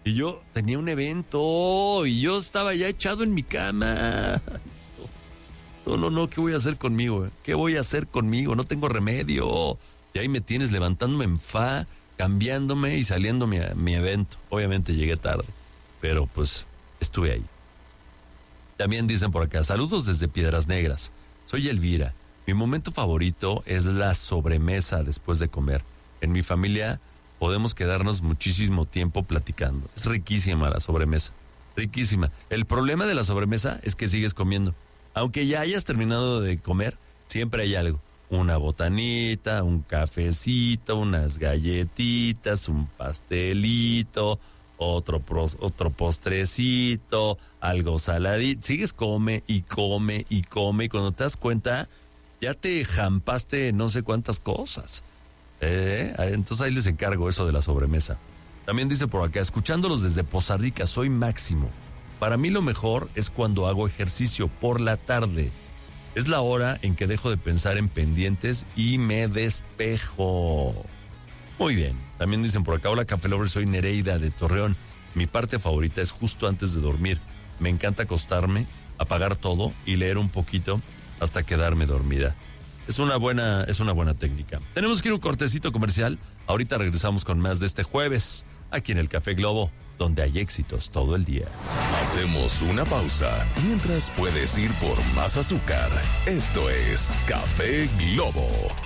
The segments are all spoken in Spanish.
Y yo tenía un evento y yo estaba ya echado en mi cama. No, ¿qué voy a hacer conmigo? ¿Qué voy a hacer conmigo? No tengo remedio. Y ahí me tienes levantándome en fa, cambiándome y saliendo a mi evento. Obviamente llegué tarde, pero pues estuve ahí. También dicen por acá, saludos desde Piedras Negras. Soy Elvira. Mi momento favorito es la sobremesa después de comer. En mi familia podemos quedarnos muchísimo tiempo platicando. Es riquísima la sobremesa, riquísima. El problema de la sobremesa es que sigues comiendo. Aunque ya hayas terminado de comer, siempre hay algo. Una botanita, un cafecito, unas galletitas, un pastelito, otro postrecito, algo saladito. Sigues come y come y come y cuando te das cuenta ya te jampaste no sé cuántas cosas. Entonces ahí les encargo eso de la sobremesa. También dice por acá, escuchándolos desde Poza Rica, soy Máximo. Para mí lo mejor es cuando hago ejercicio por la tarde. Es la hora en que dejo de pensar en pendientes y me despejo. Muy bien. También dicen por acá, hola Café Lover, soy Nereida de Torreón. Mi parte favorita es justo antes de dormir. Me encanta acostarme, apagar todo y leer un poquito hasta quedarme dormida. Es una buena técnica. Tenemos que ir a un cortecito comercial. Ahorita regresamos con más de este jueves, aquí en el Café Globo, donde hay éxitos todo el día. Hacemos una pausa, mientras puedes ir por más azúcar. Esto es Café Globo.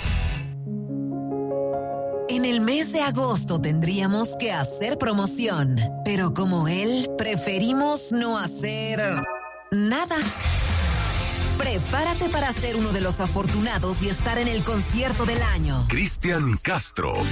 En el mes de agosto tendríamos que hacer promoción, pero como él, preferimos no hacer nada. Prepárate para ser uno de los afortunados y estar en el concierto del año. Cristian Castro.